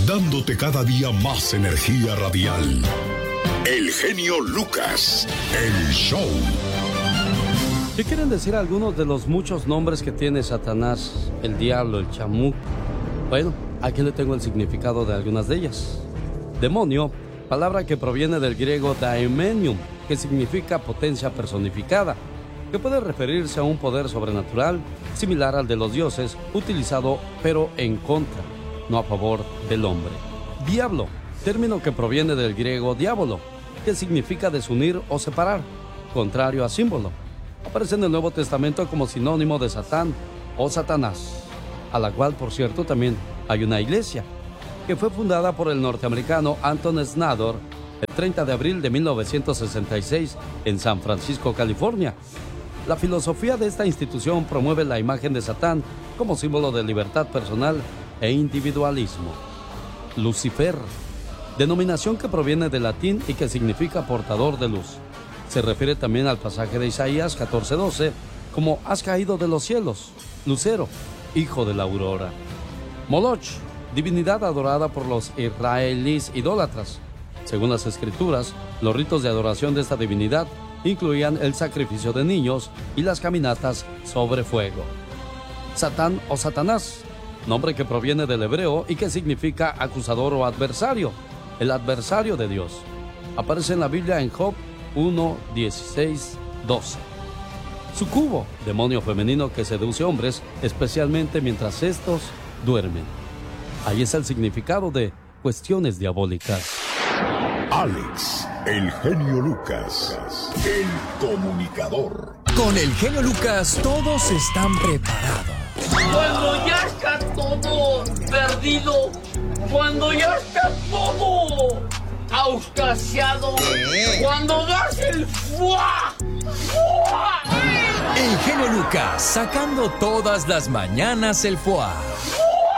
dándote cada día más energía radial. El genio Lucas, el show. ¿Qué quieren decir algunos de los muchos nombres que tiene Satanás, el diablo, el chamuco? Bueno, aquí le tengo el significado de algunas de ellas. Demonio, palabra que proviene del griego daemonium, que significa potencia personificada, que puede referirse a un poder sobrenatural similar al de los dioses, utilizado pero en contra, no a favor del hombre. Diablo, término que proviene del griego diabolo, que significa desunir o separar, contrario a símbolo. Aparece en el Nuevo Testamento como sinónimo de Satán o Satanás, a la cual, por cierto, también hay una iglesia, que fue fundada por el norteamericano Anton Snyder el 30 de abril de 1966 en San Francisco, California. La filosofía de esta institución promueve la imagen de Satán como símbolo de libertad personal e individualismo. Lucifer, denominación que proviene del latín y que significa portador de luz. Se refiere también al pasaje de Isaías 14:12 como has caído de los cielos, lucero, hijo de la aurora. Moloch, divinidad adorada por los israelíes idólatras. Según las escrituras, los ritos de adoración de esta divinidad incluían el sacrificio de niños y las caminatas sobre fuego. Satán o Satanás, nombre que proviene del hebreo y que significa acusador o adversario, el adversario de Dios. Aparece en la Biblia en Job 1, 16, 12. Sucubo, demonio femenino que seduce hombres, especialmente mientras estos duermen. Ahí está el significado de cuestiones diabólicas. Alex, el genio Lucas, el comunicador. Con el genio Lucas todos están preparados. Cuando ya está todo perdido, cuando ya está todo auscasiado, cuando das el ¡fua! ¡Fua! El genio Lucas sacando todas las mañanas el foie.